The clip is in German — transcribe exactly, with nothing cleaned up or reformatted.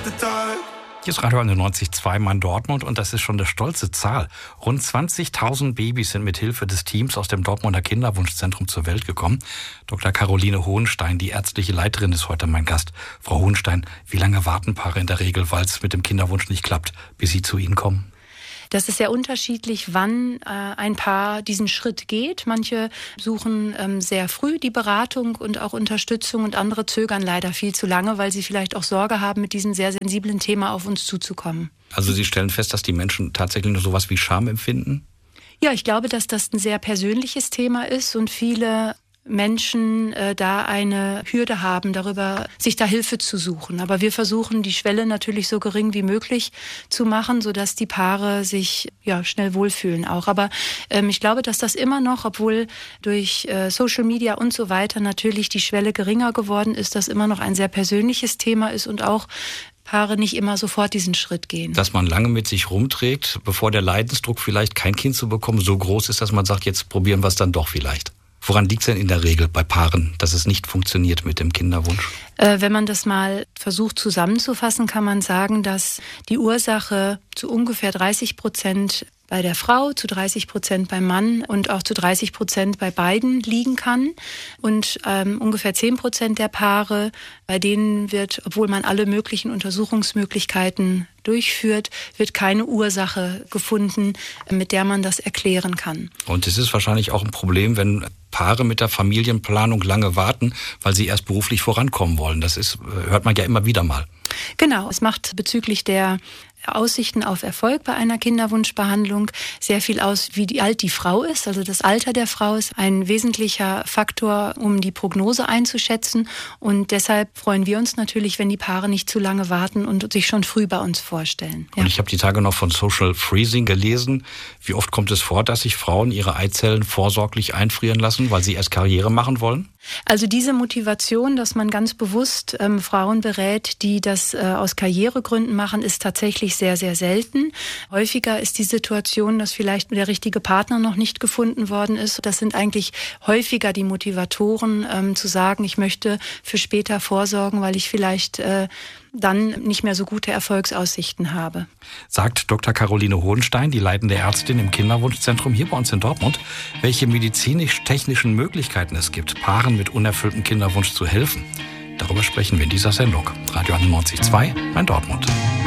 Hier ist Radio neunzig Komma zwei Mann Dortmund und das ist schon eine stolze Zahl. Rund zwanzigtausend Babys sind mit Hilfe des Teams aus dem Dortmunder Kinderwunschzentrum zur Welt gekommen. Doktor Caroline Hohenstein, die ärztliche Leiterin, ist heute mein Gast. Frau Hohenstein, wie lange warten Paare in der Regel, weil es mit dem Kinderwunsch nicht klappt, bis sie zu Ihnen kommen? Das ist sehr unterschiedlich, wann äh, ein Paar diesen Schritt geht. Manche suchen ähm, sehr früh die Beratung und auch Unterstützung und andere zögern leider viel zu lange, weil sie vielleicht auch Sorge haben, mit diesem sehr sensiblen Thema auf uns zuzukommen. Also Sie stellen fest, dass die Menschen tatsächlich nur sowas wie Scham empfinden? Ja, ich glaube, dass das ein sehr persönliches Thema ist und viele Menschen äh, da eine Hürde haben, darüber sich da Hilfe zu suchen. Aber wir versuchen, die Schwelle natürlich so gering wie möglich zu machen, sodass die Paare sich ja schnell wohlfühlen auch. Aber ähm, ich glaube, dass das immer noch, obwohl durch äh, Social Media und so weiter natürlich die Schwelle geringer geworden ist, dass immer noch ein sehr persönliches Thema ist und auch Paare nicht immer sofort diesen Schritt gehen. Dass man lange mit sich rumträgt, bevor der Leidensdruck vielleicht kein Kind zu bekommen so groß ist, dass man sagt, jetzt probieren wir es dann doch vielleicht. Woran liegt es denn in der Regel bei Paaren, dass es nicht funktioniert mit dem Kinderwunsch? Äh, wenn man das mal versucht zusammenzufassen, kann man sagen, dass die Ursache zu ungefähr dreißig Prozent bei der Frau, zu dreißig Prozent beim Mann und auch zu dreißig Prozent bei beiden liegen kann. Und ähm, ungefähr zehn Prozent der Paare, bei denen wird, obwohl man alle möglichen Untersuchungsmöglichkeiten durchführt, wird keine Ursache gefunden, mit der man das erklären kann. Und es ist wahrscheinlich auch ein Problem, wenn Paare mit der Familienplanung lange warten, weil sie erst beruflich vorankommen wollen. Das ist, hört man ja immer wieder mal. Genau, es macht bezüglich der Aussichten auf Erfolg bei einer Kinderwunschbehandlung sehr viel aus, wie alt die Frau ist. Also das Alter der Frau ist ein wesentlicher Faktor, um die Prognose einzuschätzen. Und deshalb freuen wir uns natürlich, wenn die Paare nicht zu lange warten und sich schon früh bei uns vorstellen. Ja. Und ich habe die Tage noch von Social Freezing gelesen. Wie oft kommt es vor, dass sich Frauen ihre Eizellen vorsorglich einfrieren lassen, weil sie erst Karriere machen wollen? Also diese Motivation, dass man ganz bewusst ähm, Frauen berät, die das äh, aus Karrieregründen machen, ist tatsächlich sehr, sehr selten. Häufiger ist die Situation, dass vielleicht der richtige Partner noch nicht gefunden worden ist. Das sind eigentlich häufiger die Motivatoren, ähm, zu sagen, ich möchte für später vorsorgen, weil ich vielleicht äh, dann nicht mehr so gute Erfolgsaussichten habe. Sagt Doktor Caroline Hohenstein, die leitende Ärztin im Kinderwunschzentrum hier bei uns in Dortmund, welche medizinisch-technischen Möglichkeiten es gibt, Paaren mit unerfülltem Kinderwunsch zu helfen. Darüber sprechen wir in dieser Sendung. Radio neunzig Komma zwei, mein Dortmund.